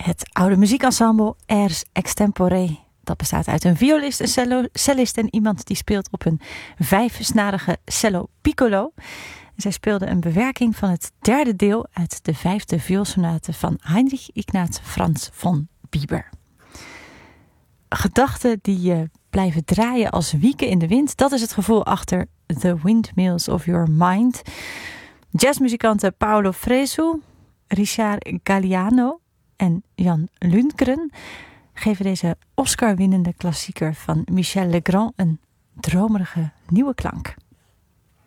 Het oude muziekensemble Airs Extempore. Dat bestaat uit een violist, een cellist en iemand die speelt op een 5-snarige cello piccolo. Zij speelde een bewerking van het derde deel uit de 5e vioolsonate van Heinrich Ignaz Franz von Bieber. Gedachten die blijven draaien als wieken in de wind. Dat is het gevoel achter The Windmills of Your Mind. Jazzmuzikanten Paolo Fresu, Richard Galliano en Jan Lundgren geven deze Oscar-winnende klassieker van Michel Legrand een dromerige nieuwe klank.